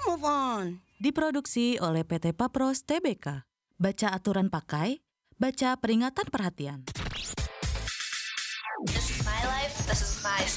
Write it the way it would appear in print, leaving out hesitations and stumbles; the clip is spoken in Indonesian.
move on. Diproduksi oleh PT Papros Tbk. Baca aturan pakai, baca peringatan perhatian. This is my life, this is my